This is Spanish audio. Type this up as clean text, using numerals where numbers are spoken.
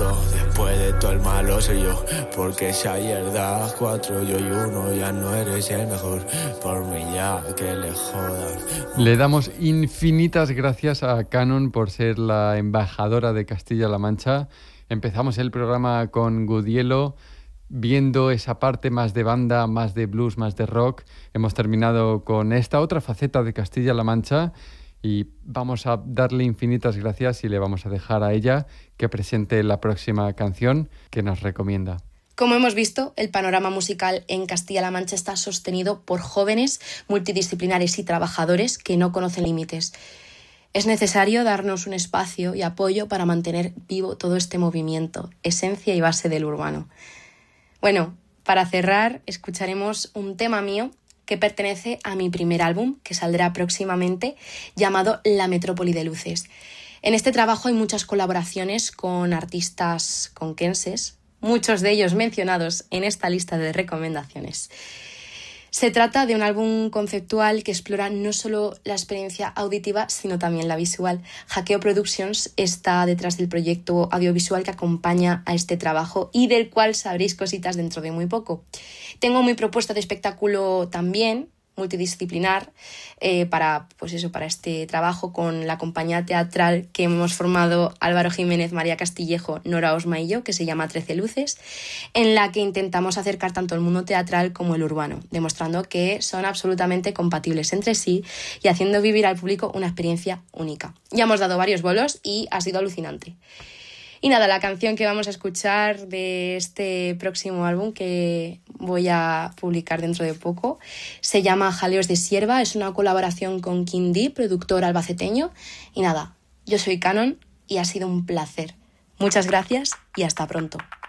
todo. Después de todo el malo soy yo, porque si ayer das 4 yo y 1, ya no eres el mejor. Por mí ya que le jodan. Le damos infinitas gracias a Canon por ser la embajadora de Castilla-La Mancha. Empezamos el programa con Gudielo, viendo esa parte más de banda, más de blues, más de rock. Hemos terminado con esta otra faceta de Castilla-La Mancha y vamos a darle infinitas gracias y le vamos a dejar a ella que presente la próxima canción que nos recomienda. Como hemos visto, el panorama musical en Castilla-La Mancha está sostenido por jóvenes, multidisciplinares y trabajadores que no conocen límites. Es necesario darnos un espacio y apoyo para mantener vivo todo este movimiento, esencia y base del urbano. Bueno, para cerrar, escucharemos un tema mío que pertenece a mi primer álbum, que saldrá próximamente, llamado La Metrópoli de Luces. En este trabajo hay muchas colaboraciones con artistas conquenses, muchos de ellos mencionados en esta lista de recomendaciones. Se trata de un álbum conceptual que explora no solo la experiencia auditiva, sino también la visual. Hackeo Productions está detrás del proyecto audiovisual que acompaña a este trabajo y del cual sabréis cositas dentro de muy poco. Tengo mi propuesta de espectáculo también, multidisciplinar, para este trabajo con la compañía teatral que hemos formado Álvaro Jiménez, María Castillejo, Nora Osma y yo, que se llama 13 Luces, en la que intentamos acercar tanto el mundo teatral como el urbano, demostrando que son absolutamente compatibles entre sí y haciendo vivir al público una experiencia única. Ya hemos dado varios bolos y ha sido alucinante. Y nada, la canción que vamos a escuchar de este próximo álbum que voy a publicar dentro de poco se llama Jaleos de Sierva, es una colaboración con King D, productor albaceteño. Y nada, yo soy Canon y ha sido un placer. Muchas gracias y hasta pronto.